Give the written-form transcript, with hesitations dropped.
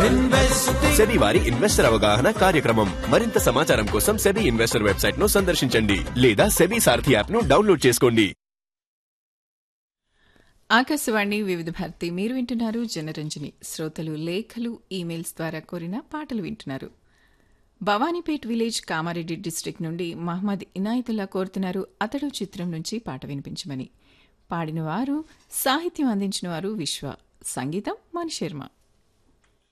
SEBI వారి investor అవగాహన కార్యక్రమం. మరింత సమాచారం కోసం సెబీ ఇన్వెస్టర్ వెబ్సైట్ ను సందర్శించండి లేదా సెబీ సారథి యాప్ ను డౌన్లోడ్ చేసుకోండి. ఆకాశవాణి వివిధ భారతి మీరు వింటున్నారు. జనరంజని శ్రోతలు లేఖలు ఈమెయిల్స్ ద్వారా కోరిన పాటలు వింటున్నారు. భవానీపేట్ విలేజ్ కామారెడ్డి డిస్ట్రిక్ట్ నుండి మహమ్మద్ ఇనాయతుల్లా కోరుతున్నారు అతడు చిత్రం నుంచి పాట వినిపించమని. పాడిన వారు సాహిత్యం అందించిన వారు విశ్వ, సంగీతం మణిశర్మ.